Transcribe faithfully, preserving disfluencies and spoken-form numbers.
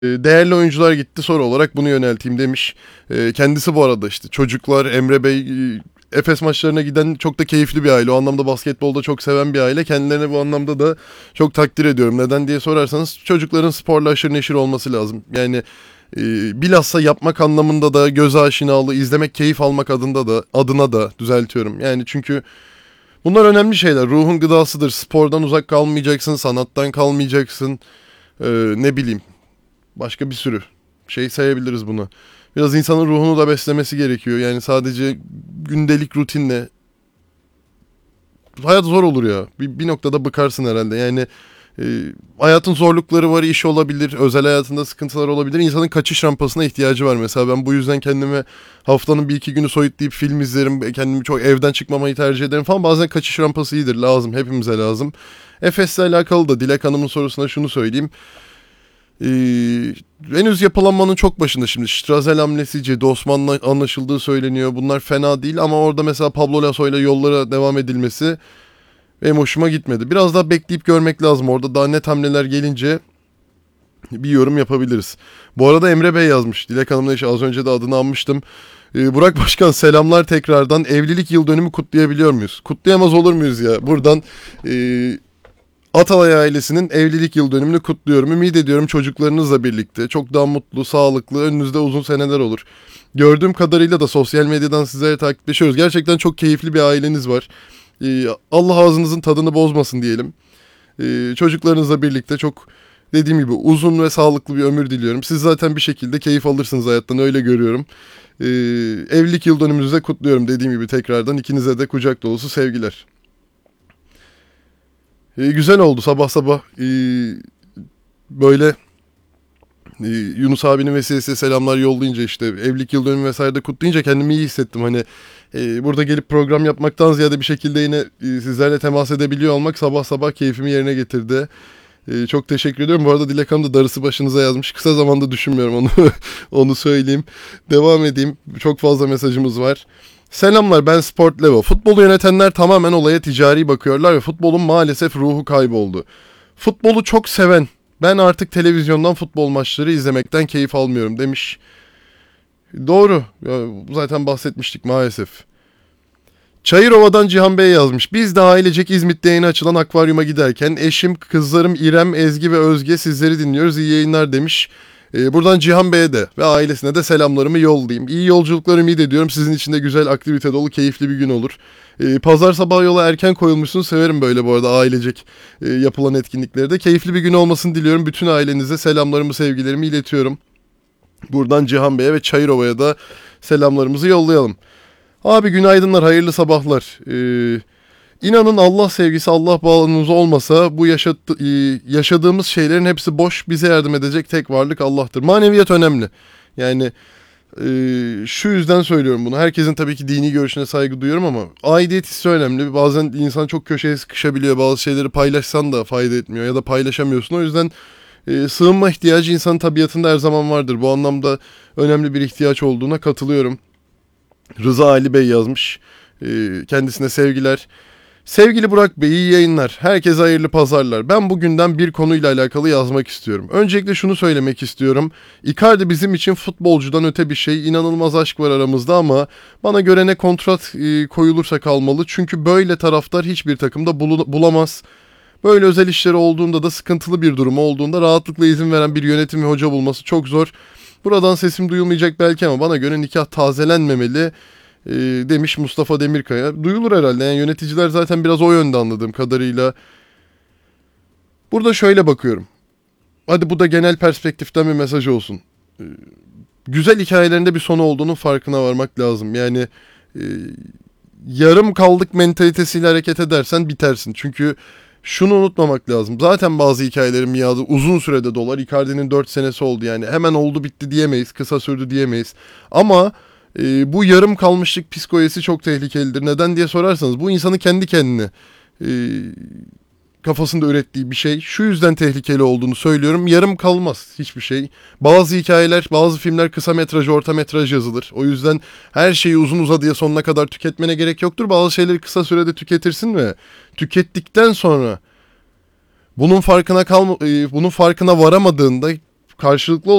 Değerli oyuncular gitti, soru olarak bunu yönelteyim demiş. Kendisi bu arada işte çocuklar, Emre Bey, Efes maçlarına giden çok da keyifli bir aile. O anlamda basketbolda çok seven bir aile. Kendilerini bu anlamda da çok takdir ediyorum. Neden diye sorarsanız çocukların sporla aşırı neşir olması lazım. Yani e, bilhassa yapmak anlamında da göz aşinalığı, izlemek, keyif almak adında da adına da düzeltiyorum. Yani çünkü bunlar önemli şeyler. Ruhun gıdasıdır. Spordan uzak kalmayacaksın, sanattan kalmayacaksın. Ee, ne bileyim. Başka bir sürü şey sayabiliriz bunu. Biraz insanın ruhunu da beslemesi gerekiyor. Yani sadece gündelik rutinle hayat zor olur ya. Bir, bir noktada bıkarsın herhalde. Yani e, hayatın zorlukları var, iş olabilir, özel hayatında sıkıntılar olabilir. İnsanın kaçış rampasına ihtiyacı var mesela. Ben bu yüzden kendime haftanın bir iki günü soyutlayıp film izlerim. Kendimi çok evden çıkmamayı tercih ederim falan. Bazen kaçış rampası iyidir, lazım, hepimize lazım. Efes'le alakalı da Dilek Hanım'ın sorusuna şunu söyleyeyim. Ee, henüz yapılanmanın çok başında şimdi. Strazel hamlesi, Cedi Osman'la anlaşıldığı söyleniyor. Bunlar fena değil ama orada mesela Pablo Lasso'yla yollara devam edilmesi benim hoşuma gitmedi. Biraz daha bekleyip görmek lazım. Orada daha net hamleler gelince bir yorum yapabiliriz. Bu arada Emre Bey yazmış. Dilek Hanım'la işte az önce de adını anmıştım. Ee, Burak Başkan selamlar tekrardan. Evlilik yıl dönümü kutlayabiliyor muyuz? Kutlayamaz olur muyuz ya? Buradan... E, Atalay ailesinin evlilik yıl dönümünü kutluyorum. Ümit ediyorum çocuklarınızla birlikte çok daha mutlu, sağlıklı, önünüzde uzun seneler olur. Gördüğüm kadarıyla da sosyal medyadan sizlere takipleşiyoruz. Gerçekten çok keyifli bir aileniz var. Ee, Allah ağzınızın tadını bozmasın diyelim. Ee, çocuklarınızla birlikte çok, dediğim gibi, uzun ve sağlıklı bir ömür diliyorum. Siz zaten bir şekilde keyif alırsınız hayattan, öyle görüyorum. Ee, evlilik yıl dönümünüzü de kutluyorum dediğim gibi tekrardan. İkinize de kucak dolusu sevgiler. E, güzel oldu sabah sabah e, böyle e, Yunus abinin vesilesiyle selamlar yollayınca, işte evlilik yıl dönümü vesaire de kutlayınca kendimi iyi hissettim. Hani e, burada gelip program yapmaktan ziyade bir şekilde yine e, sizlerle temas edebiliyor olmak sabah sabah keyfimi yerine getirdi. E, çok teşekkür ediyorum. Bu arada Dilek Hanım da darısı başınıza yazmış. Kısa zamanda düşünmüyorum onu onu söyleyeyim. Devam edeyim. Çok fazla mesajımız var. Selamlar, ben Sport Levo. Futbolu yönetenler tamamen olaya ticari bakıyorlar ve futbolun maalesef ruhu kayboldu. Futbolu çok seven, ben artık televizyondan futbol maçları izlemekten keyif almıyorum demiş. Doğru. Ya, zaten bahsetmiştik maalesef. Çayırova'dan Cihan Bey yazmış. Biz de ailecek İzmit'te yeni açılan akvaryuma giderken eşim, kızlarım İrem, Ezgi ve Özge sizleri dinliyoruz. İyi yayınlar demiş. Ee, buradan Cihan Bey'e de ve ailesine de selamlarımı yollayayım. İyi yolculuklar ümit ediyorum. Sizin için de güzel, aktivite dolu, keyifli bir gün olur. Ee, pazar sabahı yola erken koyulmuşsun. Severim böyle bu arada ailecek e, yapılan etkinlikleri de. Keyifli bir gün olmasını diliyorum. Bütün ailenize selamlarımı, sevgilerimi iletiyorum. Buradan Cihan Bey'e ve Çayırova'ya da selamlarımızı yollayalım. Abi günaydınlar, hayırlı sabahlar. Ee, inanın Allah sevgisi, Allah bağlılığımız olmasa bu yaşattı, yaşadığımız şeylerin hepsi boş. Bize yardım edecek tek varlık Allah'tır. Maneviyat önemli. Yani e, şu yüzden söylüyorum bunu. Herkesin tabii ki dini görüşüne saygı duyuyorum ama aidiyet hissi önemli. Bazen insan çok köşeye sıkışabiliyor. Bazı şeyleri paylaşsan da fayda etmiyor ya da paylaşamıyorsun. O yüzden e, sığınma ihtiyacı insanın tabiatında her zaman vardır. Bu anlamda önemli bir ihtiyaç olduğuna katılıyorum. Rıza Ali Bey yazmış. Ee, kendisine sevgiler. Sevgili Burak Bey, iyi yayınlar. Herkese hayırlı pazarlar. Ben bugünden bir konuyla alakalı yazmak istiyorum. Öncelikle şunu söylemek istiyorum. Icardi bizim için futbolcudan öte bir şey. İnanılmaz aşk var aramızda ama bana göre ne kontrat e, koyulursa kalmalı. Çünkü böyle taraftar hiçbir takımda bul- bulamaz. Böyle özel işleri olduğunda da, sıkıntılı bir durum olduğunda rahatlıkla izin veren bir yönetim ve hoca bulması çok zor. Buradan sesim duyulmayacak belki ama bana göre nikah tazelenmemeli e, demiş Mustafa Demirkaya. Duyulur herhalde, yani yöneticiler zaten biraz o yönde anladığım kadarıyla. Burada şöyle bakıyorum. Hadi bu da genel perspektiften bir mesaj olsun. E, güzel hikayelerinde bir sonu olduğunun farkına varmak lazım. Yani e, yarım kaldık mentalitesiyle hareket edersen bitersin. Çünkü şunu unutmamak lazım. Zaten bazı hikayelerin miadı uzun sürede dolar. Icardi'nin dört senesi oldu yani. Hemen oldu bitti diyemeyiz. Kısa sürdü diyemeyiz. Ama e, bu yarım kalmışlık psikolojisi çok tehlikelidir. Neden diye sorarsanız bu insanı kendi kendine e, kafasında ürettiği bir şey. Şu yüzden tehlikeli olduğunu söylüyorum. Yarım kalmaz hiçbir şey. Bazı hikayeler, bazı filmler kısa metraj, orta metraj yazılır. O yüzden her şeyi uzun uzadıya sonuna kadar tüketmene gerek yoktur. Bazı şeyleri kısa sürede tüketirsin ve tükettikten sonra bunun farkına kalma, bunun farkına varamadığında karşılıklı